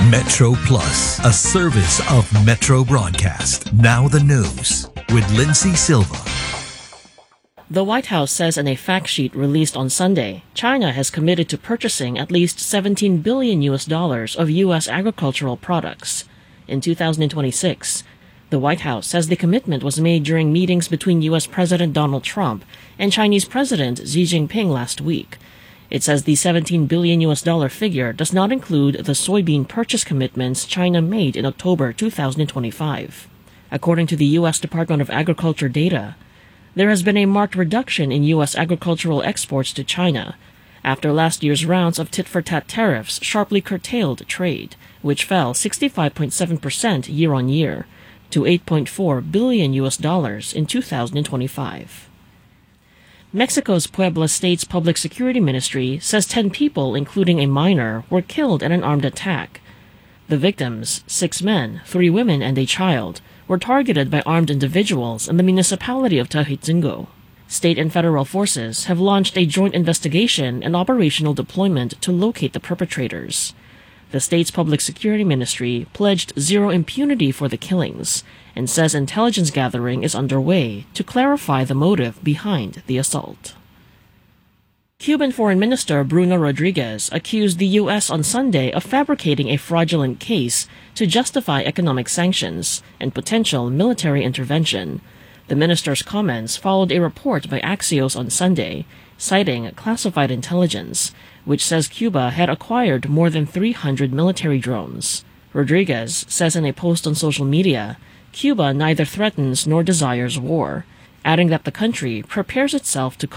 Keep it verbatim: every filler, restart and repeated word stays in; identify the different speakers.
Speaker 1: Metro Plus, a service of Metro Broadcast. Now the news with Lindsay Silva.
Speaker 2: The White House says in a fact sheet released on Sunday, China has committed to purchasing at least seventeen billion U S dollars of U S agricultural products in two thousand twenty-six. The White House says the commitment was made during meetings between U S President Donald Trump and Chinese President Xi Jinping last week. It says the seventeen billion U S dollar figure does not include the soybean purchase commitments China made in October two thousand twenty-five. According to the U S Department of Agriculture data, there has been a marked reduction in U S agricultural exports to China after last year's rounds of tit-for-tat tariffs sharply curtailed trade, which fell sixty-five point seven percent year-on-year to eight point four billion U S dollars in two thousand twenty-five. Mexico's Puebla State's Public Security Ministry says ten people, including a minor, were killed in an armed attack. The victims, six men, three women, and a child, were targeted by armed individuals in the municipality of Tahitzingo. State and federal forces have launched a joint investigation and operational deployment to locate the perpetrators. The state's Public Security Ministry pledged zero impunity for the killings and says intelligence gathering is underway to clarify the motive behind the assault. Cuban Foreign Minister Bruno Rodriguez accused the U S on Sunday of fabricating a fraudulent case to justify economic sanctions and potential military intervention. The minister's comments followed a report by Axios on Sunday, citing classified intelligence, which says Cuba had acquired more than three hundred military drones. Rodriguez says in a post on social media, Cuba neither threatens nor desires war, adding that the country prepares itself to